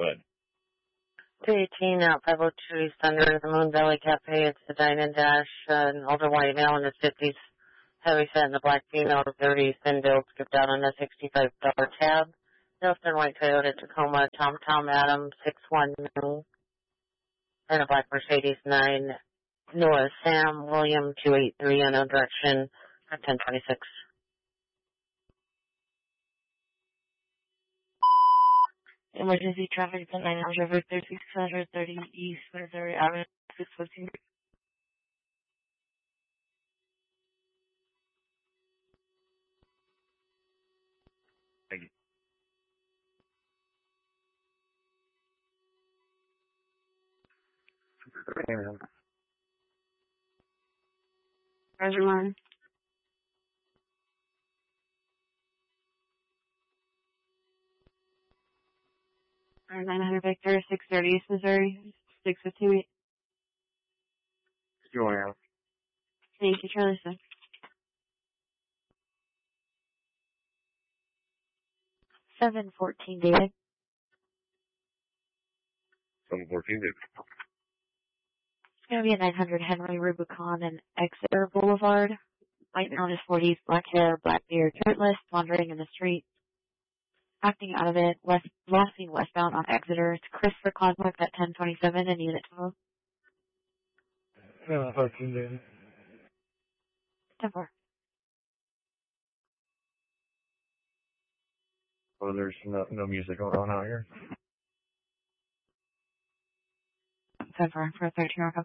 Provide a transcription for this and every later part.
ahead. 218 out 502 East Thunder, the Moon Valley Cafe. It's the Dine and Dash, an older white male in his 50s, heavy set in the black female, 30s, thin build, skipped out on a $65 tab. Nelson White Toyota Tacoma, Tom Adams, 619, and a black Mercedes 9. Noah Sam William 283, unknown direction, 1026. Emergency traffic at 9 River 3630 East Missouri Avenue 615. Thank you. Roger, mine. 900 Victor, 630 East Missouri, 615. Joanne. Thank you, Charlie. 714, David. 714, David. It's going to be at 900 Henry Rubicon and Exeter Boulevard. White male in his 40s, black hair, black beard, shirtless, wandering in the street. Acting out of it, last seen westbound on Exeter. It's Christopher Cosmic at 1027 in Unit 12. 714, David. 10-4. Well, there's no music going on out here. 10-4 for a 13 Rocco.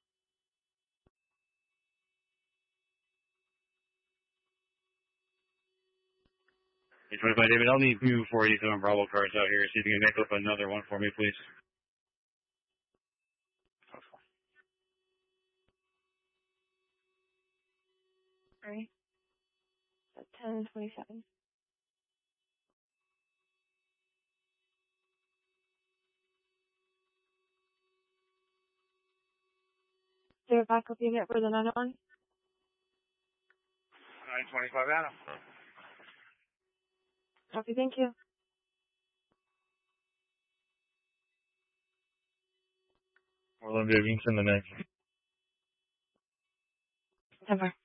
825, David, I'll need 487 Bravo cars out here. See if you can make up another one for me, please. Alright. 1027. Is there a backup unit for the 901? 925 Adam. Copy, thank you. Orlando, you can send the next. 10-4.